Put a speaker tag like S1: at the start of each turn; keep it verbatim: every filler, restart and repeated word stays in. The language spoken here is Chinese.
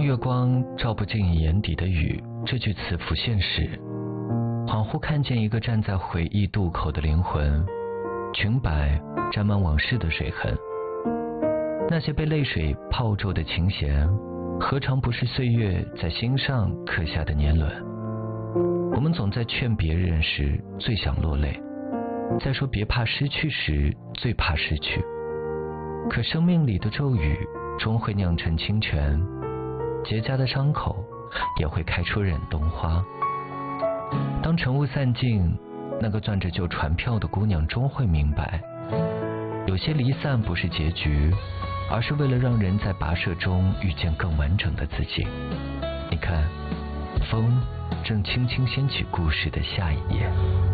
S1: 当月光照不进眼底的雨这句词浮现时，恍惚看见一个站在回忆渡口的灵魂，裙摆沾满往事的水痕。那些被泪水泡皱的琴弦，何尝不是岁月在心上刻下的年轮？我们总在劝别人时最想落泪，在说别怕失去时最怕失去。可生命里的骤雨终会酿成清泉，结痂的伤口也会开出忍冬花。当晨雾散尽，那个攥着旧船票的姑娘终会明白，有些离散不是结局，而是为了让人在跋涉中遇见更完整的自己。你看，风正轻轻掀起故事的下一页。